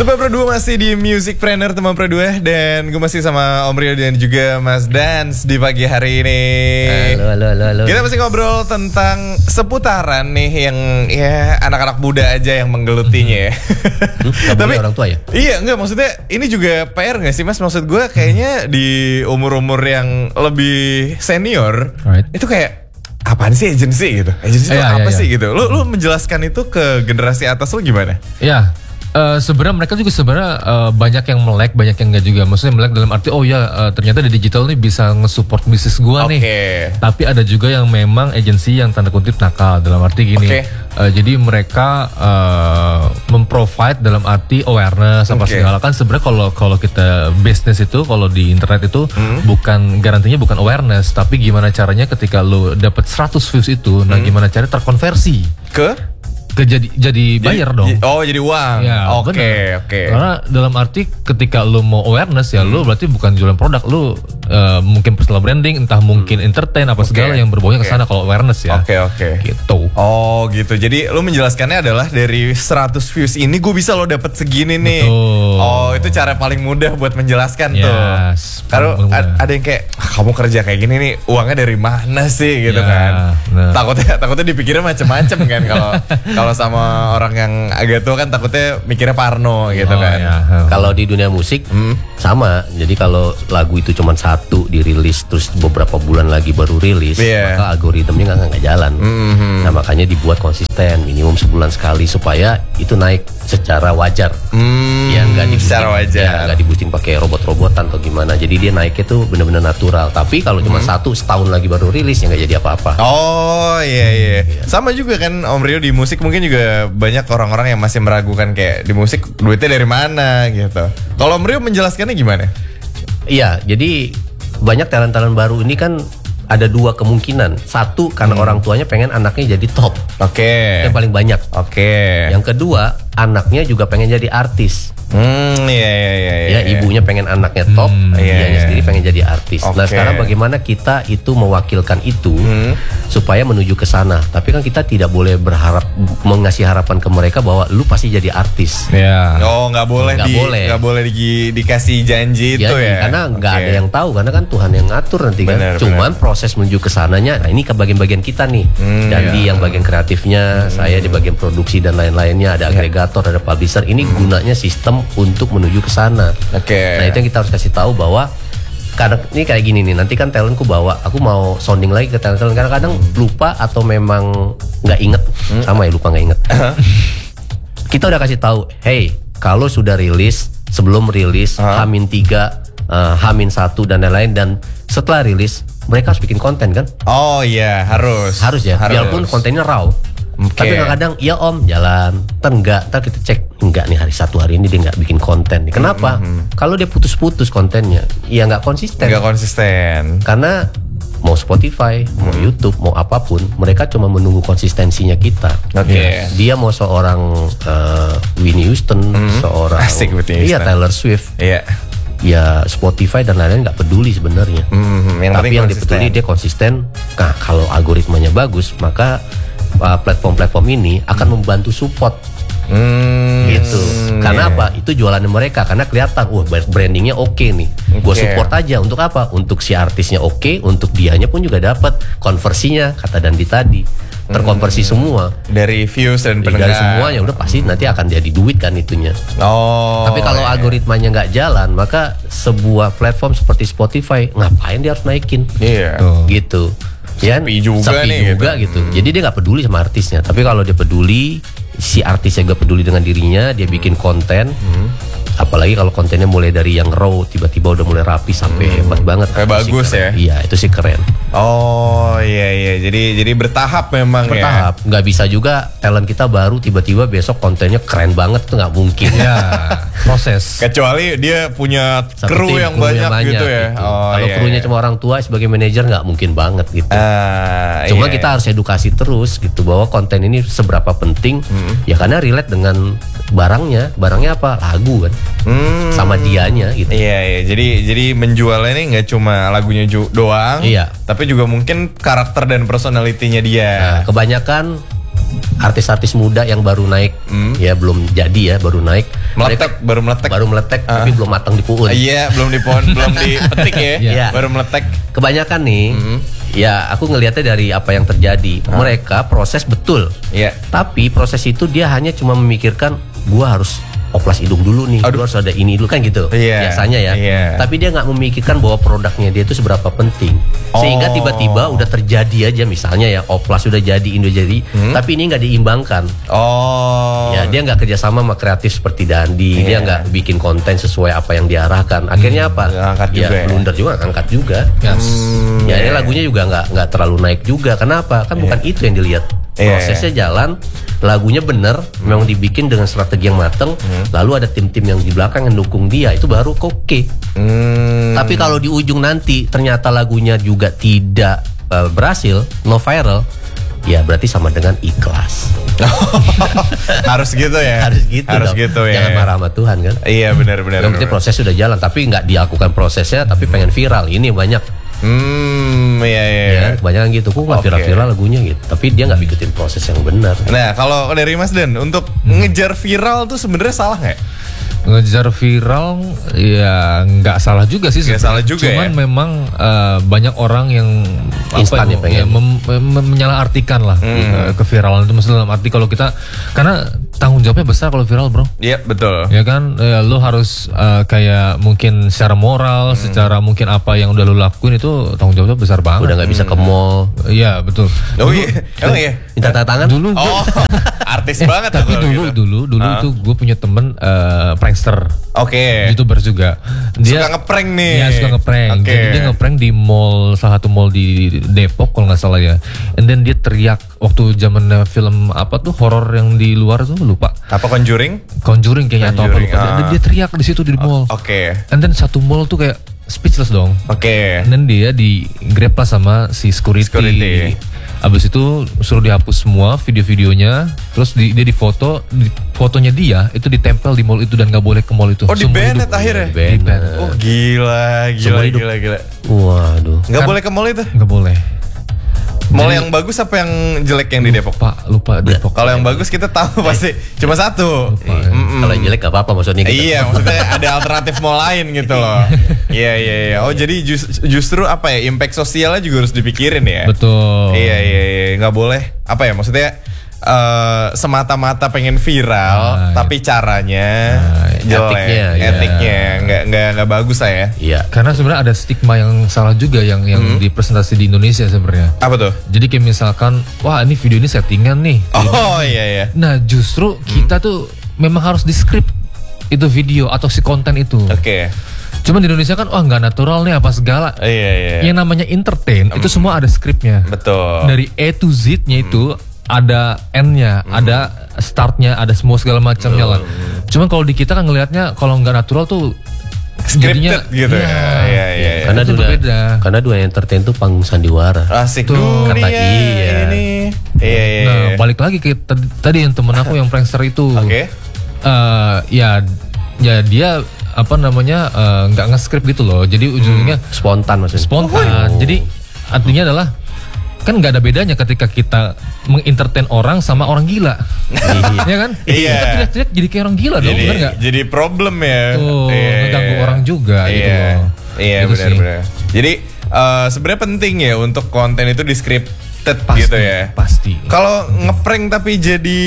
Teman Pro 2 masih di Musicpreneur teman Pro 2. Dan gue masih sama Om Rio dan juga Mas Dans di pagi hari ini. Halo. Kita masih ngobrol tentang seputaran nih yang ya anak-anak muda aja yang menggelutinya ya. Tapi orang tua ya? Iya enggak, maksudnya ini juga PR gak sih Mas? Maksud gue kayaknya di umur-umur yang lebih senior, itu kayak apaan sih agency gitu? Agency itu apa sih gitu? Lu menjelaskan itu ke generasi atas lu gimana? Iya. Sebenarnya mereka juga banyak yang melek, banyak yang enggak juga. Maksudnya melek dalam arti ternyata di digital nih bisa nge-support bisnis gua nih. Tapi ada juga yang memang agensi yang tanda kutip nakal dalam arti gini. Jadi mereka memprovide dalam arti awareness apa segala kan sebenarnya kalau kita bisnis itu kalau di internet itu bukan garantinya bukan awareness, tapi gimana caranya ketika lo dapat 100 views itu, nah gimana caranya terkonversi ke jadi bayar dong. Oh, jadi uang. Ya, Oke. Karena dalam arti ketika lu mau awareness ya lu berarti bukan jualan produk, lu mungkin personal branding, entah mungkin entertain apa segala yang berbaunya ke sana kalau awareness ya. Oke. Gitu. Oh, gitu. Jadi lu menjelaskannya adalah dari 100 views ini gue bisa lo dapat segini nih. Betul. Oh, itu cara paling mudah buat menjelaskan tuh. Kalau ada yang kayak kamu kerja kayak gini nih, uangnya dari mana sih gitu kan. Nah. Takutnya dipikirnya macam-macam kan kalau sama orang yang agak tua kan takutnya mikirnya parno gitu kan. Kalau di dunia musik sama. Jadi kalau lagu itu cuma satu dirilis terus beberapa bulan lagi baru rilis, maka algoritmnya nggak jalan. Nah makanya dibuat konsisten minimum sebulan sekali supaya itu naik secara wajar. Ya nggak diboosting pakai robot-robotan atau gimana. Jadi dia naiknya tuh benar-benar natural. Tapi kalau cuma satu setahun lagi baru rilis ya nggak jadi apa-apa. Oh iya. Sama juga kan Om Rio di musik mungkin juga banyak orang-orang yang masih meragukan kayak di musik duitnya dari mana gitu. Kalau Om Rio menjelaskannya gimana? Iya, jadi banyak talent-talent baru ini kan ada dua kemungkinan. Satu karena orang tuanya pengen anaknya jadi top. Yang paling banyak. Yang kedua anaknya juga pengen jadi artis. Iya. Ibunya pengen anaknya top, dianya sendiri pengen jadi artis. Nah sekarang bagaimana kita itu mewakilkan itu supaya menuju ke sana. Tapi kan kita tidak boleh berharap mengasih harapan ke mereka bahwa lu pasti jadi artis. Oh nggak boleh dikasih janji itu ya. Karena nggak ada yang tahu, karena kan Tuhan yang ngatur nanti kan. Cuman proses menuju ke sananya, nah ini ke bagian-bagian kita nih. Dan di yang bagian kreatifnya, saya di bagian produksi dan lain-lainnya, ada agregator, ada publisher. Ini gunanya sistem untuk menuju ke sana. Nah itu yang kita harus kasih tahu bahwa kadang ini kayak gini nih, nanti kan talentku bawa, aku mau sounding lagi ke talent kadang-kadang lupa atau memang nggak inget sama ya lupa nggak inget. Kita udah kasih tahu, hey kalau sudah rilis, sebelum rilis H-3, H-1 dan lain-lain, dan setelah rilis mereka harus bikin konten kan? Oh iya harus ya, biarpun kontennya raw. Tapi kadang-kadang ya om jalan, ntar kita cek enggak nih satu hari ini dia nggak bikin konten. Kenapa? Kalau dia putus-putus kontennya, ya nggak konsisten. Karena mau Spotify, mau YouTube, mau apapun, mereka cuma menunggu konsistensinya kita. Dia mau seorang Whitney Houston, seorang Taylor Swift. Ya Spotify dan lain-lain nggak peduli sebenarnya. Tapi yang dipeduli dia konsisten. Nah kalau algoritmanya bagus, maka platform-platform ini akan membantu support gitu. Karena apa? Itu jualannya mereka. Karena kelihatan, brandingnya oke nih. Gue support aja. Untuk apa? Untuk si artisnya oke, untuk dianya pun juga dapat konversinya. Kata Dandi tadi terkonversi semua dari views dan pendengar. Dari semuanya udah pasti nanti akan jadi duit kan itunya. Tapi kalau algoritmanya nggak jalan, maka sebuah platform seperti Spotify ngapain dia harus naikin? Gitu. Sepi juga gitu. Jadi dia nggak peduli sama artisnya. Tapi kalau dia peduli, si artisnya gak peduli dengan dirinya, dia bikin konten. Apalagi kalau kontennya mulai dari yang raw, tiba-tiba udah mulai rapi sampai hebat banget. Kayak bagus ya. Iya, itu sih keren. Oh iya. Jadi bertahap memang ya. Nggak bisa juga talent kita baru tiba-tiba besok kontennya keren banget, itu nggak mungkin. Proses. Kecuali dia punya kru yang banyak gitu ya. Gitu. Kalau krunya cuma orang tua sebagai manajer nggak mungkin banget gitu. Cuma kita harus edukasi terus gitu bahwa konten ini seberapa penting. Ya karena relate dengan barangnya apa? Lagu kan. Sama dianya gitu. Iya. Jadi menjualnya ini nggak cuma lagunya doang. Tapi juga mungkin karakter dan personalitinya dia. Kebanyakan artis-artis muda yang baru naik, ya belum jadi ya, baru naik, baru meletek, tapi belum matang di puun. Iya, belum dipetik ya, baru meletek. Kebanyakan nih, ya aku ngelihatnya dari apa yang terjadi. Mereka proses betul, tapi proses itu dia hanya cuma memikirkan, gua harus oplas hidung dulu nih, gua harus ada ini dulu kan gitu, biasanya ya. Tapi dia nggak memikirkan bahwa produknya dia itu seberapa penting, sehingga tiba-tiba udah terjadi aja, misalnya ya oplas sudah jadi, Indo jadi, tapi ini nggak diimbangkan. Ya dia nggak kerjasama sama kreatif seperti Dandi, dia nggak bikin konten sesuai apa yang diarahkan. Akhirnya apa? Ya blunder juga, angkat juga. Ya ini lagunya juga nggak terlalu naik juga. Kenapa? Kan bukan itu yang dilihat. Prosesnya jalan, lagunya bener, memang dibikin dengan strategi yang mateng. Lalu ada tim-tim yang di belakang yang dukung dia, itu baru oke. Tapi kalau di ujung nanti ternyata lagunya juga tidak berhasil, no viral, ya berarti sama dengan ikhlas. Harus gitu ya. Harus gitu ya. Jangan marah sama Tuhan kan. Iya benar. Yang penting proses sudah jalan, tapi nggak dilakukan prosesnya, tapi pengen viral. Ini banyak. Iya. Kebanyakan gitu, kok nggak viral lagunya gitu. Tapi dia nggak bikin proses yang benar. Nah, kalau dari Mas Dan, untuk ngejar viral tuh sebenarnya salah nggak? Ngejar viral ya nggak salah juga sih. Nggak salah juga. Cuman memang banyak orang yang instan ya pengen menyalahartikan lah keviralan itu. Maksudnya dalam arti kalau kita, karena tanggung jawabnya besar kalau viral, bro. Iya, betul. Ya kan, lo harus kayak mungkin secara moral, secara mungkin apa yang udah lo lakuin itu tanggung jawabnya besar banget. Udah nggak bisa ke mall. Iya, betul. Iya. Minta tanda tangan dulu. Artis banget. Tapi dulu itu gue punya temen prankster. YouTuber juga. Dia suka ngeprank nih. Iya, suka ngeprank. Jadi dia ngeprank di mall, salah satu mall di Depok kalau nggak salah ya. And then dia teriak waktu zaman film apa tuh horor yang di luar tuh, lupa. Apa Conjuring kayaknya atau apa lupa. Dia teriak di situ di mall. And then satu mall tuh kayak speechless dong. And then dia di grab lah sama si security. Abis itu suruh dihapus semua video-videonya, terus dia fotonya dia itu ditempel di mall itu dan nggak boleh ke mall itu. Di-ban akhirnya. Di-ban. Oh gila. Waduh. Nggak boleh ke mall itu? Nggak boleh. Mall yang bagus apa yang jelek yang di Depok? Lupa Depok. Kalau yang bagus kita tahu pasti cuma satu. Kalau yang jelek gak apa-apa maksudnya gitu. Iya, maksudnya ada alternatif mall lain gitu loh. Iya. Oh jadi justru apa ya, impact sosialnya juga harus dipikirin ya. Betul. Iya. Nggak boleh apa ya, maksudnya semata-mata pengen viral, tapi caranya jelek, etiknya nggak bagus lah ya. Iya. Karena sebenarnya ada stigma yang salah juga yang dipresentasi di Indonesia sebenarnya. Apa tuh? Jadi kayak misalkan, wah ini video ini settingan nih. Iya. Nah justru kita tuh memang harus di script itu video atau si konten itu. Cuman di Indonesia kan, nggak natural nih apa segala. Iya. Yang namanya entertain itu semua ada skripnya. Betul. Dari A to Z-nya itu ada N-nya, ada start-nya, ada semua segala macamnya lah. Cuman kalau di kita kan ngelihatnya kalau nggak natural tuh jadinya gitu ya. Karena itu beda. Karena dua entertain tuh panggung sandiwara. Asik tuh. Kata iya. Iya. Nah, balik lagi ke tadi yang temen aku yang prankster itu. Ya dia apa namanya nggak nge-script gitu loh. Jadi ujungnya spontan maksudnya. Spontan. Jadi artinya adalah kan nggak ada bedanya ketika kita mengentertain orang sama orang gila. Iya kan? Iya. Kita teriak-teriak jadi kayak orang gila dong, benar nggak? Jadi problem ya. Tuh, ngeganggu orang juga gitu loh. Iya, benar. Jadi sebenarnya penting ya untuk konten itu di scripted gitu ya. Pasti. Kalau ngeprank tapi jadi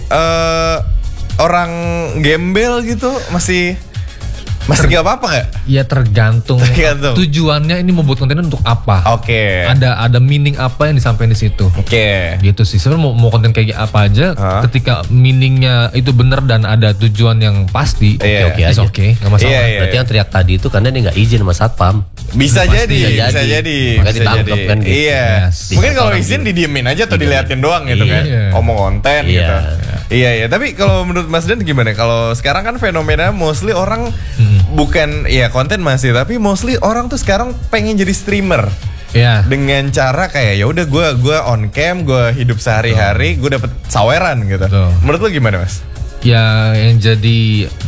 orang gembel gitu masih gak apa-apa gak? Ya tergantung. Tujuannya ini membuat konten untuk apa? Ada meaning apa yang disampaikan di situ? Gitu sih. Sebenarnya mau konten kayak apa aja, ketika meaningnya itu benar dan ada tujuan yang pasti, oke aja. Nggak masalah. Berarti yang teriak tadi itu karena dia nggak izin sama satpam. Bisa jadi. Makanya ditangkap kan gitu. Iya. Mungkin kalau izin didiemin aja atau diliatin doang gitu kan. Ngomong konten gitu. Iya. Tapi kalau menurut Mas Dan gimana? Kalau sekarang kan fenomena mostly orang bukan ya konten masih, tapi mostly orang tuh sekarang pengen jadi streamer. Dengan cara kayak ya udah gue on cam, gue hidup sehari-hari, gue dapet saweran gitu. Menurut lo gimana Mas? Ya yang jadi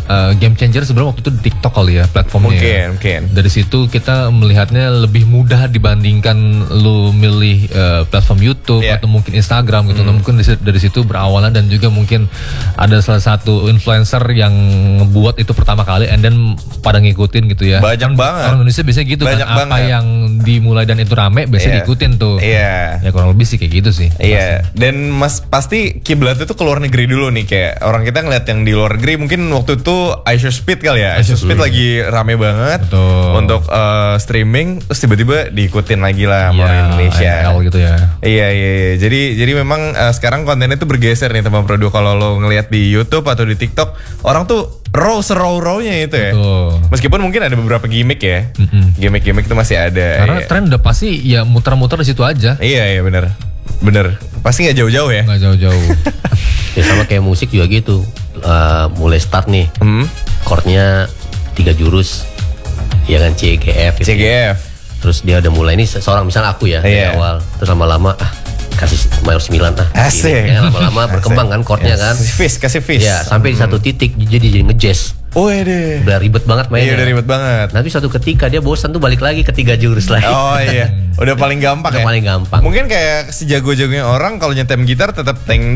game changer sebenarnya waktu itu di TikTok kali ya platformnya. Mungkin. Dari situ kita melihatnya lebih mudah dibandingkan lu milih platform YouTube atau mungkin Instagram gitu. Mungkin dari situ berawalan dan juga mungkin ada salah satu influencer yang ngebuat itu pertama kali and then pada ngikutin gitu ya. Banyak banget. Orang Indonesia biasanya gitu kan, apa yang dimulai dan itu rame biasanya diikutin tuh. Iya. Ya kurang lebih sih kayak gitu sih. Iya. Dan pasti kiblat itu ke luar negeri dulu nih, kayak orang kita ngeliat yang di luar negeri mungkin waktu itu iShowSpeed kali ya. iShowSpeed lagi rame banget. Betul. Untuk streaming, terus tiba-tiba diikutin lagi lah sama orang Indonesia. Gitu ya. Iya. Jadi memang sekarang kontennya tuh bergeser nih teman Produ. Kalau lo ngeliat di YouTube atau di TikTok, orang tuh raw-nya itu ya. Betul. Meskipun mungkin ada beberapa gimmick ya. Gimmick itu masih ada. Karena tren udah pasti ya muter-muter di situ aja. Iya benar. Pasti nggak jauh-jauh ya. Nggak jauh-jauh. Ya sama kayak musik juga gitu. Mulai start nih, chordnya 3 jurus, ya kan C, G, F. Gitu. C, G, F. Terus dia udah mulai nih seorang misalnya aku ya dari awal, terus lama-lama kasih mayor 9 Asik. Ya, lama-lama berkembang kan chordnya kan. Kasih fish. Ya sampai di satu titik jadi ngejazz. Oh iya. Udah ribet banget mainnya. Iya udah ribet banget. Nanti suatu ketika dia bosan tuh balik lagi ke 3 jurus lagi. Oh iya. Udah paling gampang udah paling gampang. Mungkin kayak sejago-jagonya orang kalau nyetem gitar tetap deng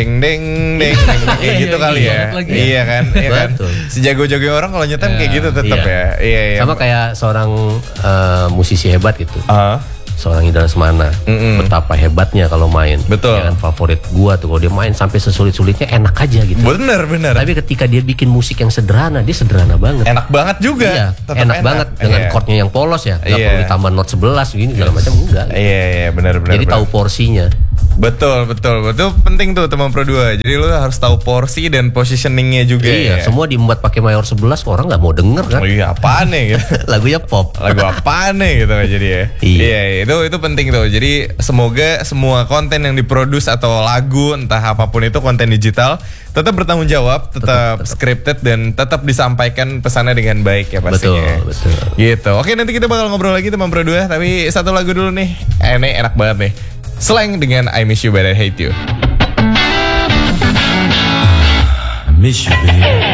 kayak gitu kali ya. Iya kan? Sejago-jagonya orang kalau nyetem kayak gitu tetap ya. Iya. Sama kayak seorang musisi hebat gitu. Seorang Indra Lesmana, betapa hebatnya kalau main. Betul. Ya kan, favorit gua tuh kalau dia main sampai sesulit-sulitnya enak aja gitu. Bener. Tapi ketika dia bikin musik yang sederhana, dia sederhana banget. Enak banget juga. Iya, enak banget dengan chordnya yang polos ya. Gak perlu ditambah not 11 gini segala macam enggak. Iya, benar. Jadi tahu porsinya. Betul. Penting tuh teman Pro 2. Jadi lu harus tahu porsi dan positioningnya juga. Iya, semua diembat pakai mayor 11 orang nggak mau denger kan. Oh iya, apaan nih gitu. Lagunya pop. Lagu apaan nih gitu jadi ya. Iya, itu penting tuh. Jadi semoga semua konten yang diproduce atau lagu entah apapun itu konten digital tetap bertanggung jawab, tetap scripted dan tetap disampaikan pesannya dengan baik ya pastinya. Betul. Gitu. Oke, nanti kita bakal ngobrol lagi teman Pro 2, tapi satu lagu dulu nih. Ini enak banget nih. Slang dengan I Miss You But I Hate You. I miss you, baby.